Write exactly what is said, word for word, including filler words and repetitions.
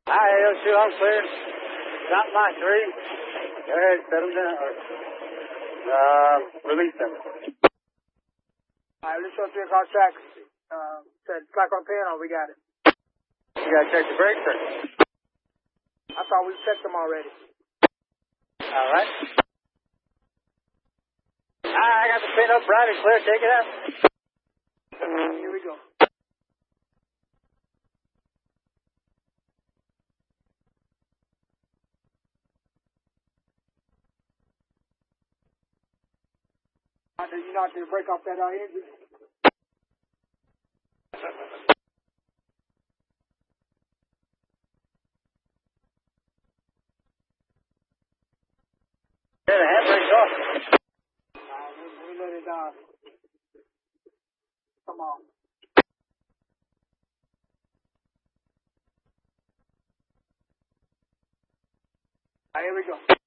Hi, A O two, I'm clear. Not my three. Go ahead, set them down. Or, uh, release them. All right, let's go three o'clock track. Uh, said slack on pin, or we got it. You gotta check the brakes, sir. I thought we checked them already. All right. I got the pin up, right and clear. Take it out. Here we go. You know, to break off that uh, engine. Yeah, the handbrake's off. Uh, let me let it uh, come on. All right, here we go.